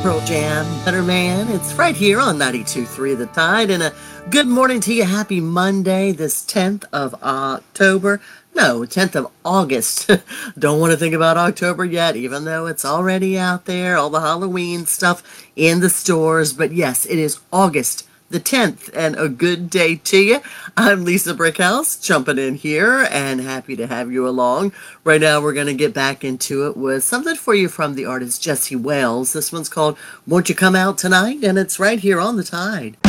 Pearl Jam, Better Man. It's right here on 92.3 The Tide. And a good morning to you. Happy Monday, this 10th of October. No, 10th of August. Don't want to think about October yet, even though it's already out there, all the Halloween stuff in the stores. But yes, it is August the 10th, and a good day to you. I'm Lisa Brickhouse, jumping in here, and happy to have you along. Right now, we're going to get back into it with something for you from the artist Jesse Wales. This one's called Won't You Come Out Tonight, and it's right here on The Tide.